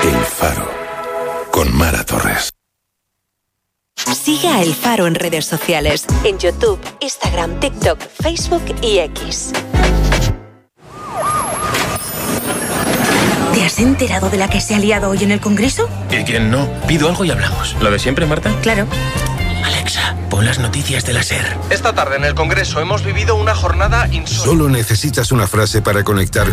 El Faro, con Mara Torres. Sigue a El Faro en redes sociales, en YouTube, Instagram, TikTok, Facebook y X. ¿Te has enterado de la que se ha liado hoy en el Congreso? ¿Y quién no? Pido algo y hablamos. ¿Lo de siempre, Marta? Claro. Alexa, pon las noticias de la SER. Esta tarde en el Congreso hemos vivido una jornada insólita. Solo necesitas una frase para conectar